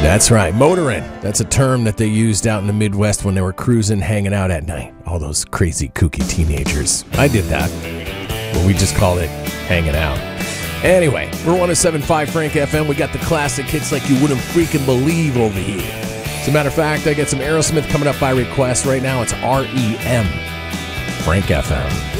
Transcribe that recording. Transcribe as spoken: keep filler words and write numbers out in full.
That's right, motoring. That's a term that they used out in the Midwest when they were cruising, hanging out at night. All those crazy, kooky teenagers. I did that. But we just called it hanging out. Anyway, we're one oh seven point five Frank F M. We got the classic hits like you wouldn't freaking believe over here. As a matter of fact, I got some Aerosmith coming up by request. Right now, it's R E M Frank F M.